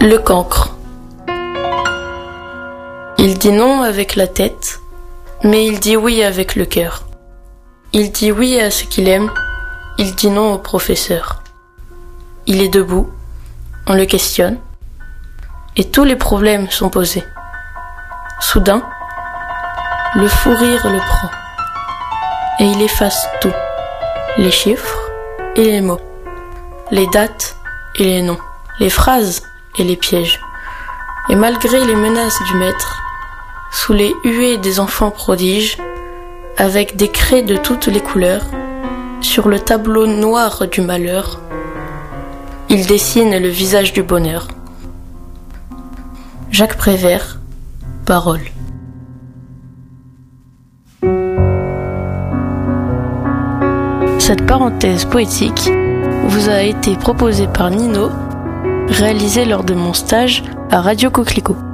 Le cancre. Il dit non avec la tête, mais il dit oui avec le cœur. Il dit oui à ce qu'il aime, il dit non au professeur. Il est debout, on le questionne, et tous les problèmes sont posés. Soudain, le fou rire le prend, et il efface tout, les chiffres et les mots, les dates et les noms, les phrases et les pièges. Et malgré les menaces du maître, sous les huées des enfants prodiges, avec des craies de toutes les couleurs, sur le tableau noir du malheur, il dessine le visage du bonheur. Jacques Prévert, Paroles. Cette parenthèse poétique vous a été proposée par Nino, réalisée lors de mon stage à Radio Coquelicot.